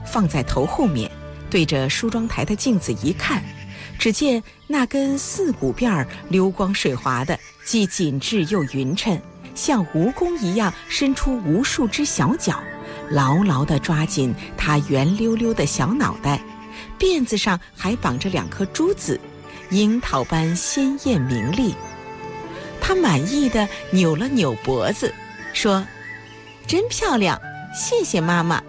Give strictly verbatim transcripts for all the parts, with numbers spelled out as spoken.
放在头后面，对着梳妆台的镜子一看，只见那根四股辫流光水滑的，既紧致又匀称，像蜈蚣一样伸出无数只小脚，牢牢地抓紧她圆溜溜的小脑袋，辫子上还绑着两颗珠子，樱桃般鲜艳明丽。她满意地扭了扭脖子，说：真漂亮，谢谢妈妈。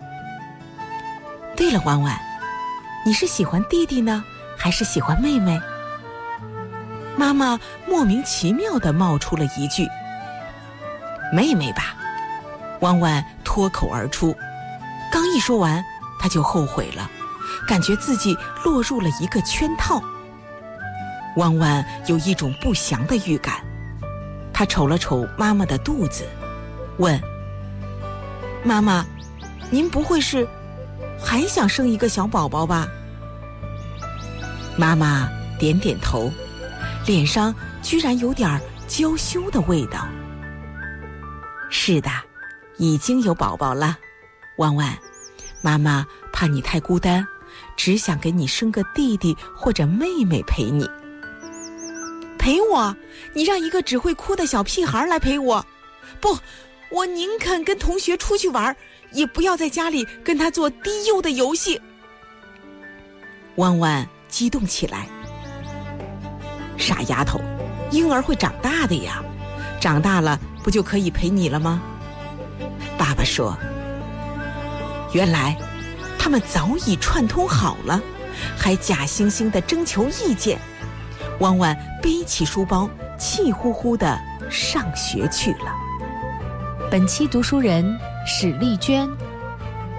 对了，婉婉，你是喜欢弟弟呢，还是喜欢妹妹？妈妈莫名其妙地冒出了一句：妹妹吧。婉婉脱口而出，刚一说完，她就后悔了，感觉自己落入了一个圈套。婉婉有一种不祥的预感，她瞅了瞅妈妈的肚子，问：妈妈，您不会是还想生一个小宝宝吧？妈妈点点头，脸上居然有点娇羞的味道。是的，已经有宝宝了。婉婉，妈妈怕你太孤单，只想给你生个弟弟或者妹妹陪你。陪我？你让一个只会哭的小屁孩来陪我？不，我宁肯跟同学出去玩，也不要在家里跟他做低幼的游戏。婉婉激动起来。傻丫头，婴儿会长大的呀，长大了不就可以陪你了吗？爸爸说，原来他们早已串通好了，还假惺惺地征求意见。婉婉背起书包，气呼呼地上学去了。 本期读书人史丽娟